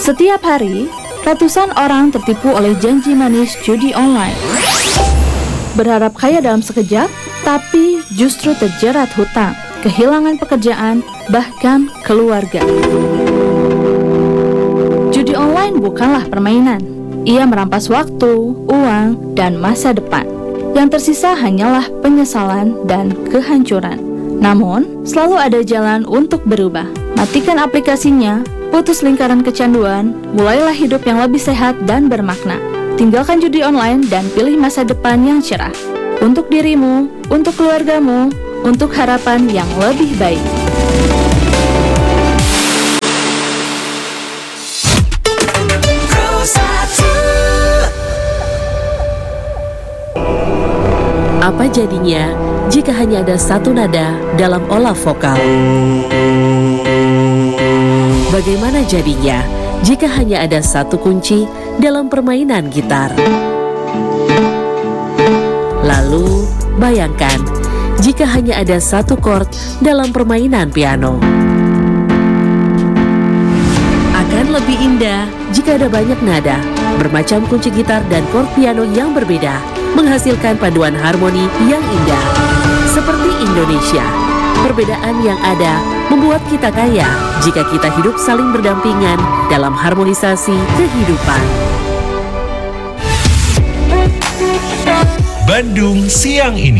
Setiap hari, ratusan orang tertipu oleh janji manis judi online. Berharap kaya dalam sekejap, tapi justru terjerat hutang, kehilangan pekerjaan, bahkan keluarga. Judi online bukanlah permainan. Ia merampas waktu, uang, dan masa depan. Yang tersisa hanyalah penyesalan dan kehancuran. Namun, selalu ada jalan untuk berubah. Matikan aplikasinya, putus lingkaran kecanduan, mulailah hidup yang lebih sehat dan bermakna. Tinggalkan judi online dan pilih masa depan yang cerah. Untuk dirimu, untuk keluargamu, untuk harapan yang lebih baik. Apa jadinya jika hanya ada satu nada dalam olah vokal? Bagaimana jadinya jika hanya ada satu kunci dalam permainan gitar? Lalu, bayangkan jika hanya ada satu chord dalam permainan piano. Akan lebih indah jika ada banyak nada, bermacam kunci gitar dan chord piano yang berbeda, menghasilkan paduan harmoni yang indah. Seperti Indonesia, perbedaan yang ada membuat kita kaya jika kita hidup saling berdampingan dalam harmonisasi kehidupan. Bandung Siang Ini.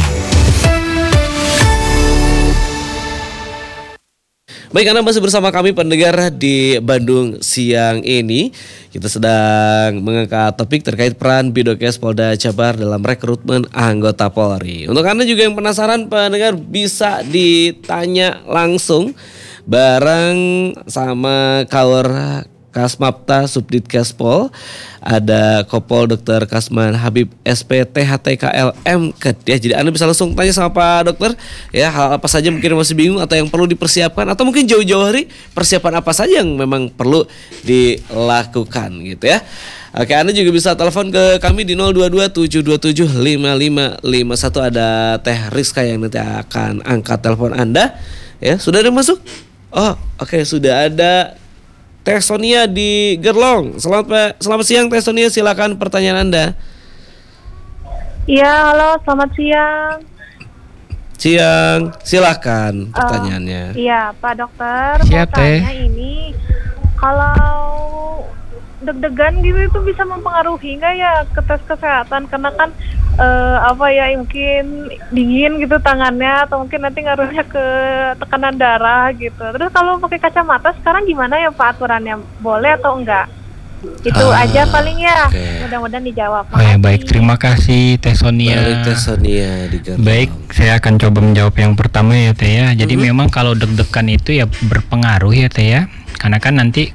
Baik, Anda masih bersama kami pendengar di Bandung Siang Ini. Kita sedang mengangkat topik terkait peran Bidokes Polda Jabar dalam rekrutmen anggota Polri. Untuk Anda juga yang penasaran, pendengar bisa ditanya langsung bareng sama Kaur Kasmapta Subdit Pol. Ada Kopol Dr. Kasman Habib SPTHTKL MKed ya. Jadi Anda bisa langsung tanya sama Pak Dokter ya, hal apa saja mungkin masih bingung atau yang perlu dipersiapkan, atau mungkin jauh-jauh hari persiapan apa saja yang memang perlu dilakukan gitu ya. Oke, Anda juga bisa telepon ke kami di 022-727-5551. Ada Teh Rizka yang nanti akan angkat telepon Anda ya. Sudah ada masuk? Oh, oke, sudah ada Teh Sonia di Gerlong. Selamat siang Teh Sonia, silakan pertanyaan Anda. Iya, halo, selamat siang. Siang, silakan pertanyaannya. Iya, Pak Dokter, Siap, mau tanya ini, kalau deg-degan gitu itu bisa mempengaruhi nggak ya ke tes kesehatan? Karena kan mungkin dingin gitu tangannya, atau mungkin nanti ngaruhnya ke tekanan darah gitu. Terus kalau pakai kacamata sekarang gimana ya Pak aturannya? Boleh atau enggak? Itu aja paling ya. Okay. Mudah-mudahan dijawab. Oh ya, baik, terima kasih Teh Sonia. Baik, Teh Sonia di Gerlong. Baik, saya akan coba menjawab yang pertama ya Teh ya. Jadi memang kalau deg-degan itu ya berpengaruh ya Teh ya. Karena kan nanti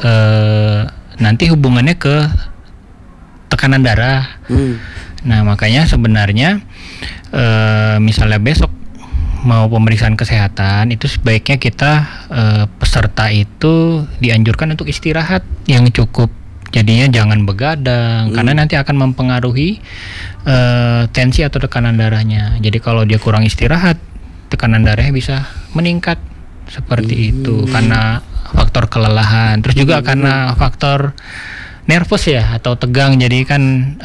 hubungannya ke tekanan darah. Nah, makanya sebenarnya misalnya besok mau pemeriksaan kesehatan, itu sebaiknya kita peserta itu dianjurkan untuk istirahat yang cukup. Jadinya jangan begadang, karena nanti akan mempengaruhi tensi atau tekanan darahnya. Jadi kalau dia kurang istirahat, tekanan darahnya bisa meningkat seperti itu karena faktor kelelahan. Terus juga karena faktor nervous ya atau tegang. Jadi kan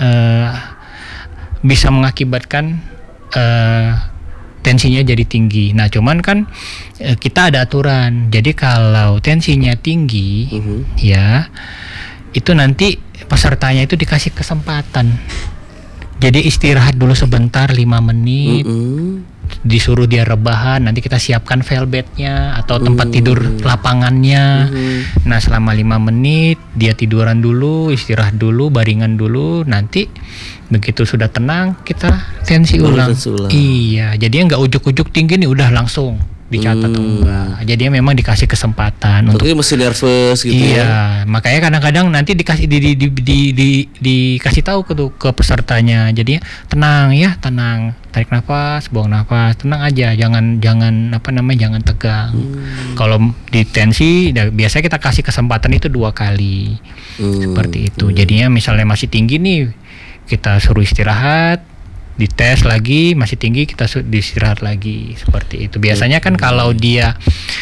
bisa mengakibatkan tensinya jadi tinggi. Nah, cuman kan kita ada aturan. Jadi kalau tensinya tinggi, ya itu nanti pesertanya itu dikasih kesempatan. Jadi istirahat dulu sebentar 5 menit. Disuruh dia rebahan, nanti kita siapkan velbetnya atau tempat tidur lapangannya. Nah, selama 5 menit dia tiduran dulu, istirahat dulu, baringan dulu. Nanti begitu sudah tenang, kita tensi ulang. Iya, jadinya nggak ujuk-ujuk tinggi nih udah langsung dicatat enggak. Jadi memang dikasih kesempatan untuk masih nervous gitu. Iya, makanya kadang-kadang nanti dikasih dikasih tahu ke pesertanya. Jadi tenang ya, tenang. Tarik nafas, buang nafas, tenang aja, jangan tegang. Kalau di tensi biasanya kita kasih kesempatan itu 2 kali. Seperti itu. Jadinya misalnya masih tinggi nih, kita suruh istirahat, dites lagi, masih tinggi kita diistirahat lagi, seperti itu. Biasanya kan kalau dia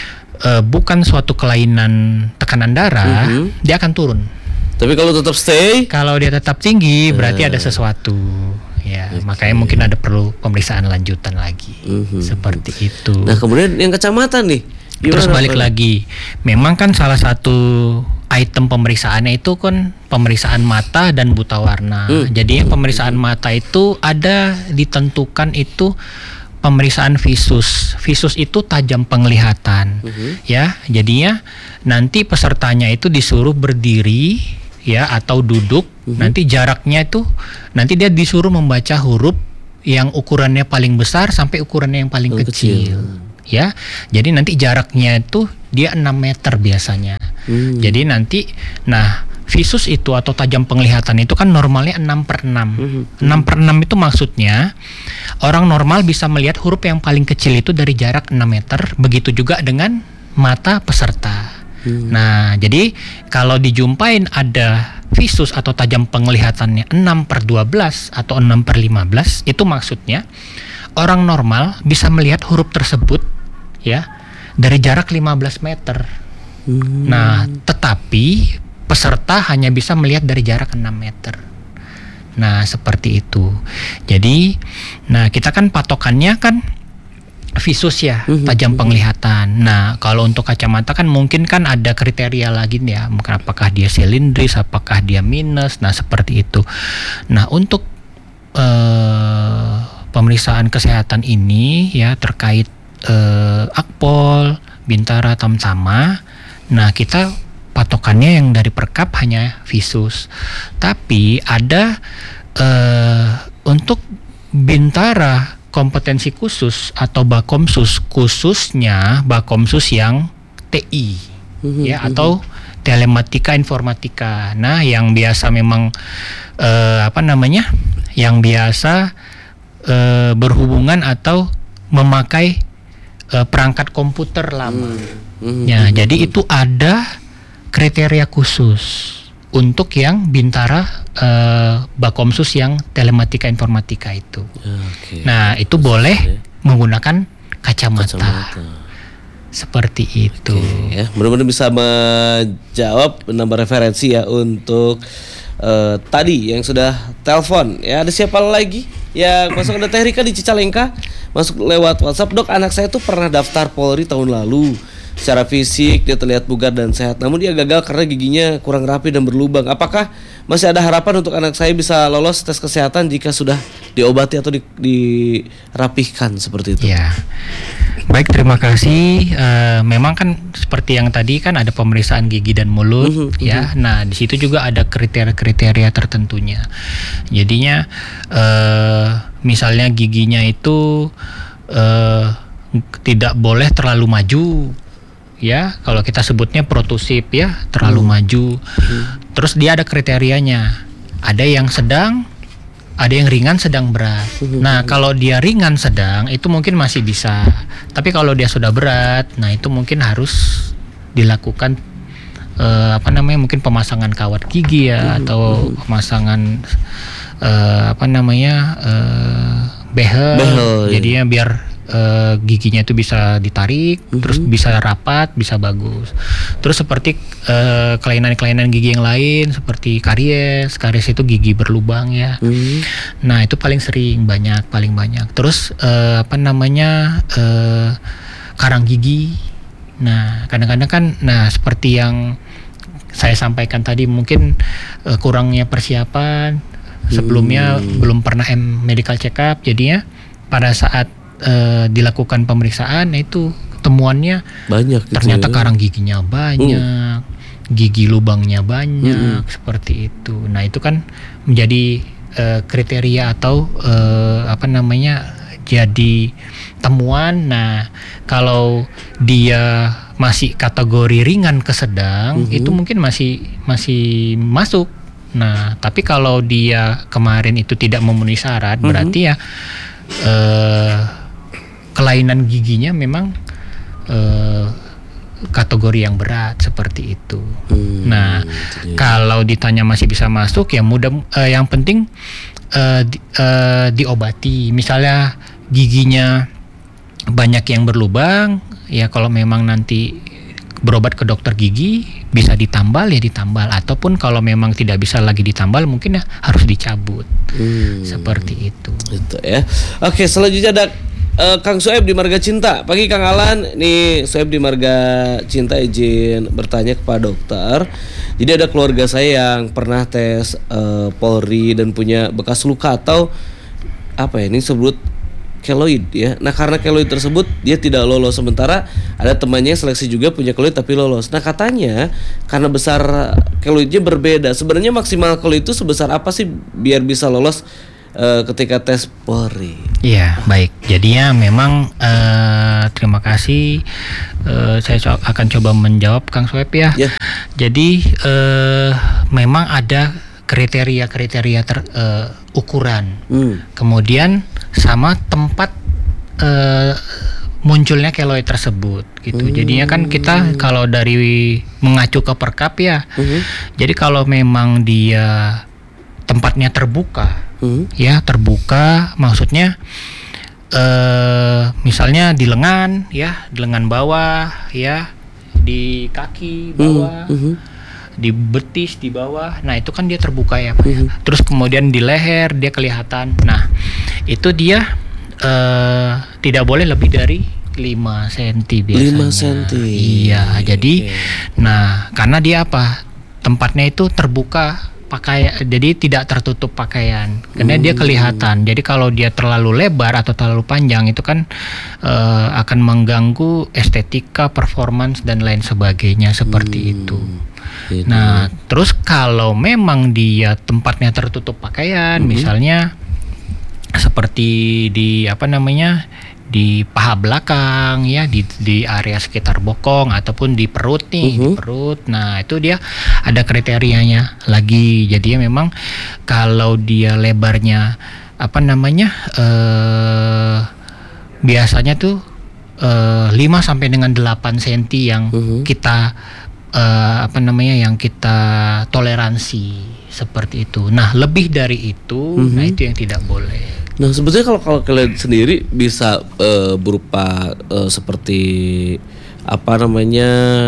bukan suatu kelainan tekanan darah, dia akan turun. Tapi kalau tetap stay, Kalau dia tetap tinggi, berarti ada sesuatu. Ya, makanya mungkin ada perlu pemeriksaan lanjutan lagi. Seperti itu. nah kemudian yang kacamata nih, Terus gimana, balik Pak? lagi, memang kan salah satu item pemeriksaannya itu kan pemeriksaan mata dan buta warna. Jadi pemeriksaan mata itu ada ditentukan itu pemeriksaan visus. Visus itu tajam penglihatan, ya. Jadinya nanti pesertanya itu disuruh berdiri, ya, atau duduk. Nanti jaraknya itu, nanti dia disuruh membaca huruf yang ukurannya paling besar sampai ukurannya yang paling kecil. Ya, jadi nanti jaraknya itu dia 6 meter biasanya. Jadi nanti, nah visus itu atau tajam penglihatan itu kan normalnya 6/6. 6/6 itu maksudnya orang normal bisa melihat huruf yang paling kecil itu dari jarak 6 meter. Begitu juga dengan mata peserta. Nah, jadi kalau dijumpain ada visus atau tajam penglihatannya 6/12 atau 6/15, itu maksudnya orang normal bisa melihat huruf tersebut, ya, dari jarak 15 meter. Nah, tetapi peserta hanya bisa melihat dari jarak 6 meter. Nah, seperti itu. Jadi, nah kita kan patokannya kan visus ya, tajam penglihatan. Nah, kalau untuk kacamata kan mungkin kan ada kriteria lagi nih ya, mungkin apakah dia silindris, apakah dia minus. Nah, seperti itu. Nah, untuk pemeriksaan kesehatan ini ya terkait Akpol, Bintara, Tamtama. Nah, kita patokannya yang dari Perkap hanya visus. Tapi ada untuk Bintara kompetensi khusus atau Bakomsus, khususnya Bakomsus yang TI, ya, atau telematika informatika. Nah, yang biasa memang yang biasa berhubungan atau memakai perangkat komputer lama. Ya, jadi itu ada kriteria khusus untuk yang Bintara Bakomsus yang telematika informatika itu. Oke. Nah, itu boleh menggunakan kacamata. Seperti itu. Ya, mudah-mudahan bisa menjawab, menambah referensi ya untuk tadi yang sudah telepon. Ya, ada siapa lagi yang masuk? Ada Teh Rika di Cicalengka masuk lewat WhatsApp. Dok, anak saya tuh pernah daftar Polri tahun lalu. Secara fisik dia terlihat bugar dan sehat, namun dia gagal karena giginya kurang rapi dan berlubang. Apakah masih ada harapan untuk anak saya bisa lolos tes kesehatan jika sudah diobati atau dirapihkan seperti itu? Ya. Baik, terima kasih. Memang kan seperti yang tadi kan ada pemeriksaan gigi dan mulut, ya. Nah, di situ juga ada kriteria-kriteria tertentunya. Jadinya misalnya giginya itu tidak boleh terlalu maju, ya. Kalau kita sebutnya protusif, ya, terlalu maju. Terus dia ada kriterianya. Ada yang sedang, ada yang ringan, sedang, berat. Nah, kalau dia ringan sedang itu mungkin masih bisa. Tapi kalau dia sudah berat, nah itu mungkin harus dilakukan mungkin pemasangan kawat gigi ya, atau pemasangan behel. Jadinya biar giginya itu bisa ditarik, terus bisa rapat, bisa bagus. Terus seperti kelainan-kelainan gigi yang lain seperti karies itu gigi berlubang ya. Nah, itu paling banyak. Terus karang gigi. Nah, kadang-kadang kan, nah seperti yang saya sampaikan tadi, mungkin kurangnya persiapan sebelumnya, belum pernah medical check up, jadinya pada saat dilakukan pemeriksaan itu temuannya Banyak gitu ternyata ya. karang giginya banyak, gigi lubangnya banyak, seperti itu. Nah, itu kan menjadi kriteria atau jadi temuan. Nah, kalau dia masih kategori ringan ke sedang, itu mungkin masih masuk. Nah, tapi kalau dia kemarin itu tidak memenuhi syarat, berarti ya kelainan giginya memang kategori yang berat, seperti itu. Nah, kalau ditanya masih bisa masuk, ya yang penting diobati. Misalnya giginya banyak yang berlubang, ya kalau memang nanti berobat ke dokter gigi, bisa ditambal ya ditambal, ataupun kalau memang tidak bisa lagi ditambal mungkin ya harus dicabut. Seperti itu. Itu ya. Oke, selanjutnya ada Kang Soeb di Marga Cinta. Pagi Kang Alan, nih Soeb di Marga Cinta izin bertanya kepada dokter. Jadi ada keluarga saya yang pernah tes Polri dan punya bekas luka atau apa ya, ini sebut keloid ya. Nah karena keloid tersebut dia tidak lolos, sementara ada temannya yang seleksi juga punya keloid tapi lolos. Nah katanya karena besar keloidnya berbeda. Sebenarnya maksimal keloid itu sebesar apa sih biar bisa lolos ketika tes Polri? Iya, baik. Jadinya memang terima kasih. Saya akan coba menjawab Kang Soeb ya. Ya. Jadi memang ada kriteria ukuran. Kemudian sama tempat munculnya keloid tersebut gitu. Jadinya kan kita kalau dari mengacu ke Perkap ya. Jadi kalau memang dia tempatnya terbuka, ya terbuka, maksudnya misalnya di lengan, ya di lengan bawah, ya di kaki bawah, di betis di bawah. Nah itu kan dia terbuka ya Pak. Ya. Terus kemudian di leher dia kelihatan. Nah itu dia tidak boleh lebih dari 5 cm biasanya. 5 cm. Iya, jadi nah karena dia apa? Tempatnya itu terbuka pakaian, jadi tidak tertutup pakaian karena dia kelihatan. Jadi kalau dia terlalu lebar atau terlalu panjang itu kan akan mengganggu estetika, performance dan lain sebagainya seperti itu. Nah, terus kalau memang dia tempatnya tertutup pakaian, misalnya seperti di apa namanya, di paha belakang ya, di area sekitar bokong ataupun di perut nih, di perut. Nah, itu dia ada kriterianya lagi. Jadi memang kalau dia lebarnya apa namanya biasanya tuh 5 sampai dengan 8 cm yang kita apa namanya yang kita toleransi seperti itu. Nah, lebih dari itu, nah itu yang tidak boleh. Nah sebetulnya kalau kalian sendiri bisa berupa seperti apa namanya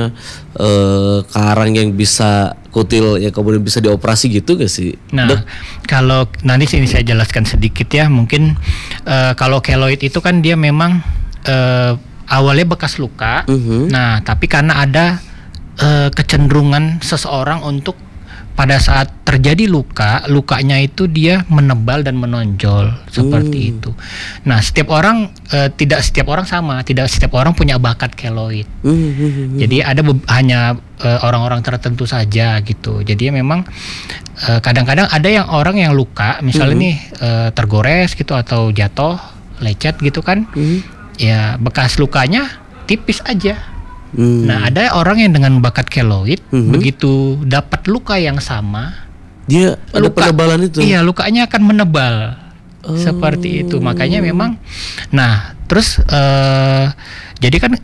karang yang bisa kutil yang kemudian bisa dioperasi gitu gak sih? Nah kalau nanti sini saya jelaskan sedikit ya, mungkin kalau keloid itu kan dia memang awalnya bekas luka. Nah tapi karena ada kecenderungan seseorang untuk pada saat terjadi lukanya itu dia menebal dan menonjol seperti itu. Nah, setiap orang tidak setiap orang sama, tidak setiap orang punya bakat keloid. Jadi ada hanya orang-orang tertentu saja gitu. Jadi memang kadang-kadang ada yang orang yang luka, misalnya nih tergores gitu atau jatuh, lecet gitu kan. Ya, bekas lukanya tipis aja. Nah ada orang yang dengan bakat keloid begitu dapat luka yang sama, dia ada penebalan itu. Iya, lukanya akan menebal seperti itu. Makanya memang, nah terus jadi kan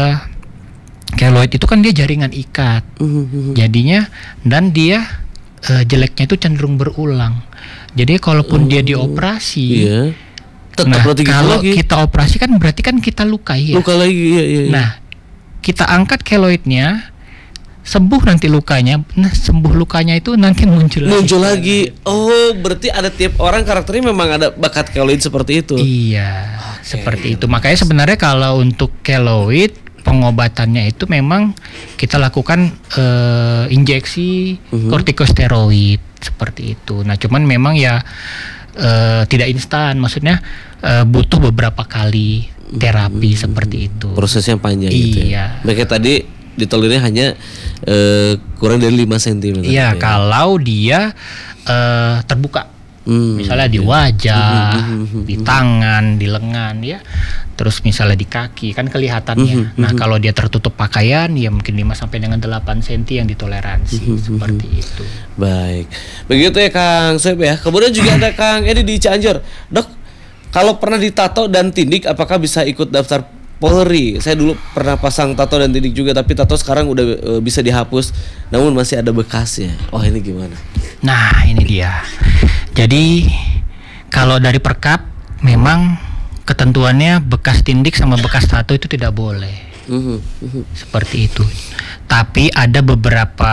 keloid itu kan dia jaringan ikat, jadinya dan dia jeleknya itu cenderung berulang. Jadi kalaupun dia dioperasi. Nah, kalau kita operasi kan berarti kan kita lukai ya. Luka lagi, iya. Nah, kita angkat keloidnya, sembuh nanti lukanya. Nah, sembuh lukanya itu nanti muncul lagi. Oh, berarti ada tiap orang karakternya memang ada bakat keloid seperti itu. Iya, seperti itu. Makanya sebenarnya kalau untuk keloid pengobatannya itu memang kita lakukan injeksi kortikosteroid seperti itu. Nah, cuman memang ya tidak instan, maksudnya butuh beberapa kali terapi seperti itu. Prosesnya panjang gitu ya. Makanya tadi ditolirnya hanya kurang dari 5 cm. Iya, kalau dia terbuka. Misalnya di wajah, di tangan, di lengan ya. Terus misalnya di kaki kan kelihatannya. Nah, kalau dia tertutup pakaian ya mungkin 5 sampai dengan 8 cm yang ditoleransi seperti itu. Baik. Begitu ya Kang Soeb ya. Kemudian juga ada Kang Edi di Cianjur. Dok, kalau pernah ditato dan tindik apakah bisa ikut daftar Polri? Saya dulu pernah pasang tato dan tindik juga, tapi tato sekarang udah bisa dihapus, namun masih ada bekasnya. Oh, ini gimana? Nah, ini dia. Jadi kalau dari Perkap memang ketentuannya bekas tindik sama bekas tato itu tidak boleh. Seperti itu. Tapi ada beberapa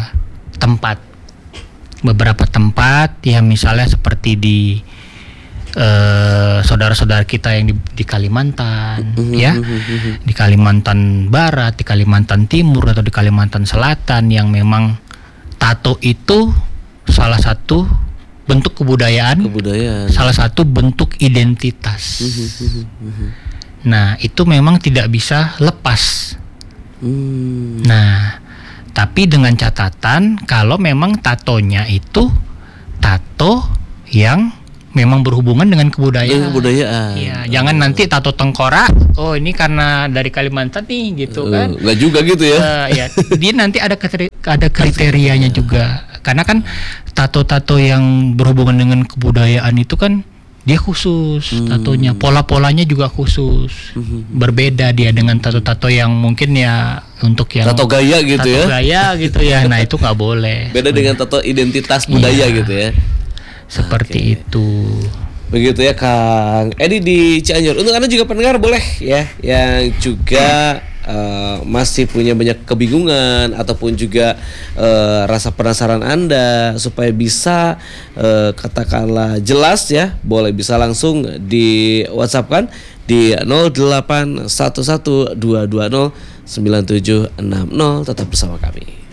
tempat ya, misalnya seperti di saudara-saudara kita yang di Kalimantan, ya, di Kalimantan Barat, di Kalimantan Timur atau di Kalimantan Selatan, yang memang tato itu salah satu bentuk kebudayaan, salah satu bentuk identitas. Nah, itu memang tidak bisa lepas. Nah, tapi dengan catatan kalau memang tatonya itu tato yang memang berhubungan dengan kebudayaan. Ya, jangan nanti tato tengkorak. Oh, ini karena dari Kalimantan nih, gitu kan? Nggak juga gitu ya? Ya, dia nanti ada kriterianya juga. Karena kan tato-tato yang berhubungan dengan kebudayaan itu kan dia khusus tatonya, pola-polanya juga khusus. Berbeda dia dengan tato-tato yang mungkin ya untuk yang tato gaya gitu ya. Tato gaya gitu ya. Nah, itu nggak boleh. Beda dengan tato identitas budaya gitu ya. Seperti itu. Begitu ya Kang Edi di Cianjur. Untuk Anda juga pendengar boleh ya yang juga masih punya banyak kebingungan ataupun juga rasa penasaran Anda supaya bisa katakanlah jelas ya, boleh bisa langsung di WhatsApp kan di 081122097660. Tetap bersama kami.